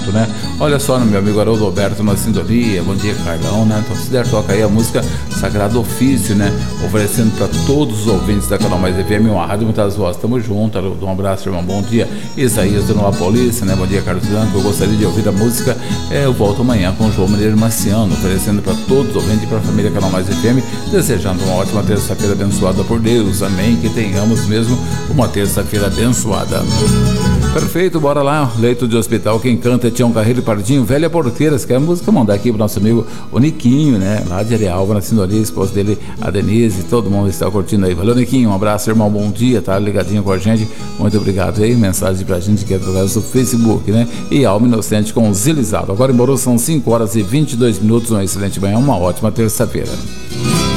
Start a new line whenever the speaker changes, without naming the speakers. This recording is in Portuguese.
junto, né? Olha só, meu amigo Haroldo Alberto na sintonia. Bom dia, Carlão, né? Então, se der, toca aí a música Sagrado Ofício, né? Oferecendo para todos os ouvintes da Canal Mais FM, uma rádio muitas vozes. Tamo junto, Haroldo, um abraço, irmão. Bom dia, Isaías do Nova Polícia, né? Bom dia, Carlos Branco. Eu gostaria de ouvir a música Eu Volto Amanhã com o João Mineiro Marciano, oferecendo para todos os ouvintes e para a família Canal Mais FM, desejando uma ótima terça-feira abençoada por Deus. Amém. Que tenhamos mesmo uma terça-feira abençoada. Perfeito, bora lá. Leito de hospital, quem canta é Tião Carreiro e Pardinho, Velha Porteira. Quer a música? Mandar aqui pro nosso amigo o Niquinho, né? Lá de Arealva, na sintonia, esposa dele, a Denise, todo mundo está curtindo aí. Valeu, Niquinho, um abraço, irmão, bom dia, tá ligadinho com a gente. Muito obrigado aí. Mensagem pra gente que é através do Facebook, né? E Alma Inocente com Zilizado. Agora em Bauru são 5 horas e 22 minutos. Uma excelente manhã, uma ótima terça-feira.